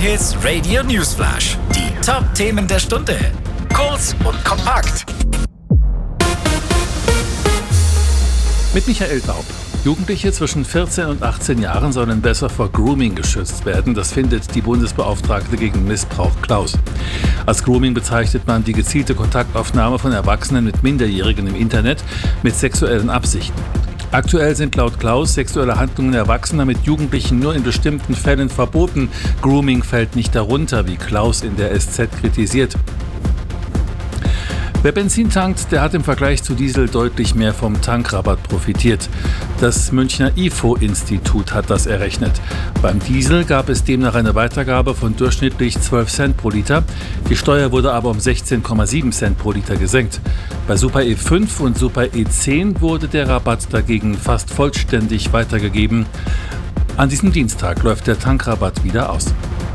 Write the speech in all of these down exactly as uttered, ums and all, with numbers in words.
J-Hits Radio Newsflash. Die Top-Themen der Stunde. Kurz und kompakt. Mit Michael Daub. Jugendliche zwischen vierzehn und achtzehn Jahren sollen besser vor Grooming geschützt werden. Das findet die Bundesbeauftragte gegen Missbrauch Klaus. Als Grooming bezeichnet man die gezielte Kontaktaufnahme von Erwachsenen mit Minderjährigen im Internet mit sexuellen Absichten. Aktuell sind laut Klaus sexuelle Handlungen Erwachsener mit Jugendlichen nur in bestimmten Fällen verboten. Grooming fällt nicht darunter, wie Klaus in der S Z kritisiert. Wer Benzin tankt, der hat im Vergleich zu Diesel deutlich mehr vom Tankrabatt profitiert. Das Münchner I F O-Institut hat das errechnet. Beim Diesel gab es demnach eine Weitergabe von durchschnittlich zwölf Cent pro Liter. Die Steuer wurde aber um sechzehn Komma sieben Cent pro Liter gesenkt. Bei Super E fünf und Super E zehn wurde der Rabatt dagegen fast vollständig weitergegeben. An diesem Dienstag läuft der Tankrabatt wieder aus.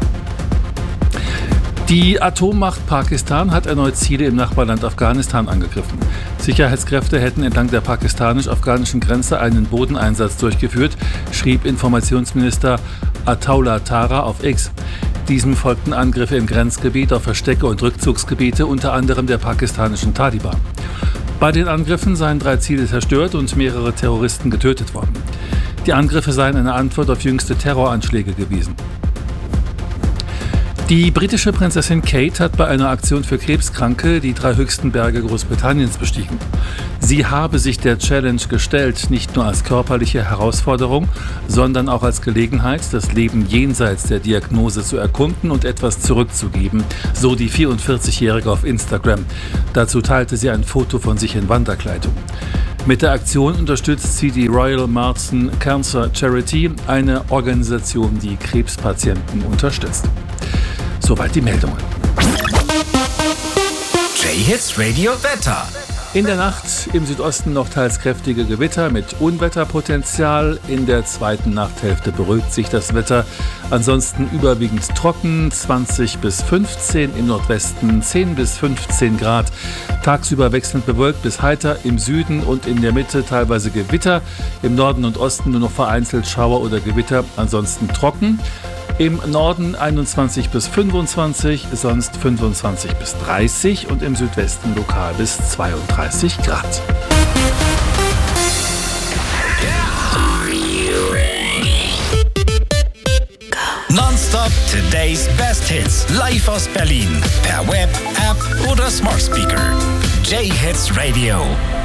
Die Atommacht Pakistan hat erneut Ziele im Nachbarland Afghanistan angegriffen. Sicherheitskräfte hätten entlang der pakistanisch-afghanischen Grenze einen Bodeneinsatz durchgeführt, schrieb Informationsminister Ataullah Tara auf X. Diesem folgten Angriffe im Grenzgebiet auf Verstecke und Rückzugsgebiete, unter anderem der pakistanischen Taliban. Bei den Angriffen seien drei Ziele zerstört und mehrere Terroristen getötet worden. Die Angriffe seien eine Antwort auf jüngste Terroranschläge gewesen. Die britische Prinzessin Kate hat bei einer Aktion für Krebskranke die drei höchsten Berge Großbritanniens bestiegen. Sie habe sich der Challenge gestellt, nicht nur als körperliche Herausforderung, sondern auch als Gelegenheit, das Leben jenseits der Diagnose zu erkunden und etwas zurückzugeben, so die vierundvierzigjährige auf Instagram. Dazu teilte sie ein Foto von sich in Wanderkleidung. Mit der Aktion unterstützt sie die Royal Marsden Cancer Charity, eine Organisation, die Krebspatienten unterstützt. Soweit die Meldungen. J-Hits Radio Wetter. In der Nacht im Südosten noch teils kräftige Gewitter mit Unwetterpotenzial. In der zweiten Nachthälfte beruhigt sich das Wetter. Ansonsten überwiegend trocken, zwanzig bis fünfzehn, im Nordwesten zehn bis fünfzehn Grad. Tagsüber wechselnd bewölkt bis heiter, im Süden und in der Mitte teilweise Gewitter. Im Norden und Osten nur noch vereinzelt Schauer oder Gewitter, ansonsten trocken. Im Norden einundzwanzig bis fünfundzwanzig, sonst fünfundzwanzig bis dreißig und im Südwesten lokal bis zweiunddreißig Grad. Nonstop Today's Best Hits. Live aus Berlin. Per Web, App oder Smart Speaker. J-Hits Radio.